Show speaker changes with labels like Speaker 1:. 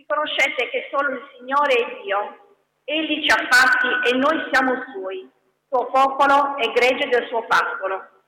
Speaker 1: Riconoscete che solo il Signore è Dio. Egli ci ha fatti e noi siamo Suoi, suo popolo e gregge del suo pascolo.